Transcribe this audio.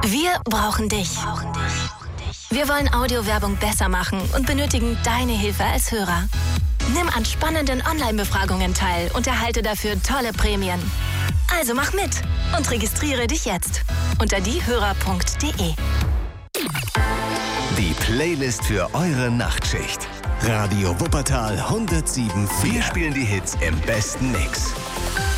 Wir brauchen dich. Wir wollen Audiowerbung besser machen und benötigen deine Hilfe als Hörer. Nimm an spannenden Online-Befragungen teil und erhalte dafür tolle Prämien. Also mach mit und registriere dich jetzt unter diehörer.de. Die Playlist für eure Nachtschicht. Radio Wuppertal 107.4. Wir spielen die Hits im besten Mix.